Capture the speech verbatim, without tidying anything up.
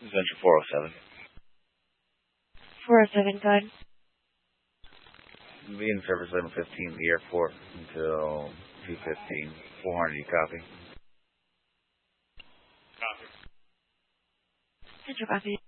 Central four oh seven. four oh seven, go ahead. Be in service eleven fifteen at the airport until two fifteen. four hundred, you copy? Central copy.